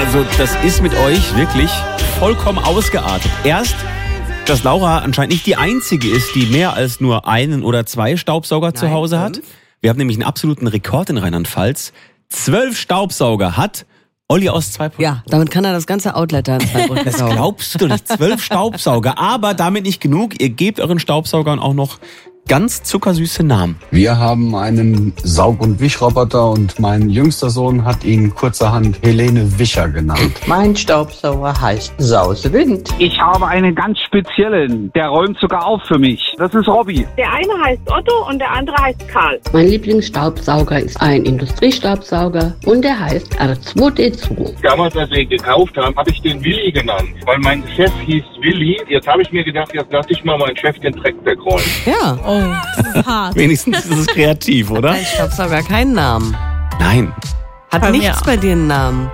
Also das ist mit euch wirklich vollkommen ausgeartet. Erst, dass Laura anscheinend nicht die Einzige ist, die mehr als nur einen oder zwei Staubsauger zu Hause hat. Wir haben nämlich einen absoluten Rekord in Rheinland-Pfalz. 12 Staubsauger hat Olli aus 2. Ja, damit kann er das ganze Outlet da in Freiburg Das saugen. glaubst du nicht. 12 Staubsauger. Aber damit nicht genug. Ihr gebt euren Staubsaugern auch noch ganz zuckersüße Namen. Wir haben einen Saug- und Wischroboter und mein jüngster Sohn hat ihn kurzerhand Helene Wischer genannt. Mein Staubsauger heißt Sausewind. Ich habe einen ganz speziellen, der räumt sogar auf für mich. Das ist Robby. Der eine heißt Otto und der andere heißt Karl. Mein Lieblingsstaubsauger ist ein Industriestaubsauger und der heißt R2D2. Damals, als wir ihn gekauft haben, habe ich den Willi genannt, weil mein Chef hieß Willi. Jetzt habe ich mir gedacht, jetzt lasse ich mal meinen Chef den Dreck wegräumen. Ja. Oh, das ist hart. Wenigstens ist es kreativ, oder? Ein Staubsauger keinen Namen. Nein. Hat Bei mir nichts auch. bei dir einen Namen.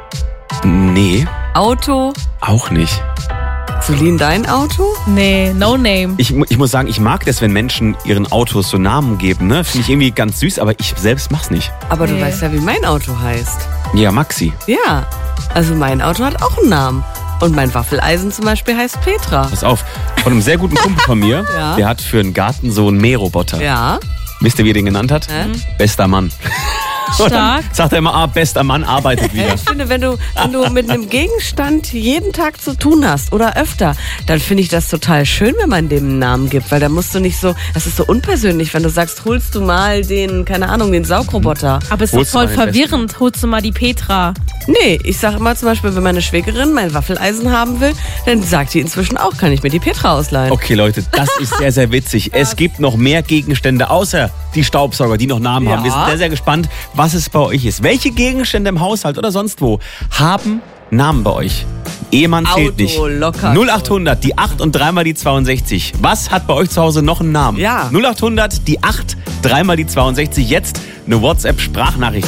Nee, Auto. auch nicht. Celine, dein Auto? Nee, no name. Ich muss sagen, ich mag das, wenn Menschen ihren Autos so Namen geben. Ne? Finde ich irgendwie ganz süß, aber ich selbst mach's nicht. Aber du Nee. weißt ja, wie mein Auto heißt. Ja, Maxi. Ja, also mein Auto hat auch einen Namen. Und mein Waffeleisen zum Beispiel heißt Petra. Pass auf, von einem sehr guten Kumpel von mir, Ja. der hat für einen Garten so einen Mähroboter. Ja. Wisst ihr, wie er den genannt hat? Bester Mann. Und dann Stark. sagt er immer, bester Mann arbeitet wieder. Ich finde, wenn du mit einem Gegenstand jeden Tag zu tun hast oder öfter, dann finde ich das total schön, wenn man dem einen Namen gibt, weil da musst du nicht so, das ist so unpersönlich, wenn du sagst, holst du mal den, keine Ahnung, den Saugroboter. Aber es ist Holst doch du voll mal den verwirrend. Holst du mal die Petra? Nee, ich sage immer zum Beispiel, wenn meine Schwägerin mein Waffeleisen haben will, dann sagt die inzwischen auch, kann ich mir die Petra ausleihen. Okay, Leute, das ist sehr, sehr witzig. Es gibt noch mehr Gegenstände, außer die Staubsauger, die noch Namen haben. Wir sind sehr, sehr gespannt, was es bei euch ist. Welche Gegenstände im Haushalt oder sonst wo haben Namen bei euch? Ehemann zählt Auto, nicht. locker. 0800, die 8 und dreimal die 62. Was hat bei euch zu Hause noch einen Namen? Ja. 0800, die 8, dreimal die 62. Jetzt eine WhatsApp-Sprachnachricht.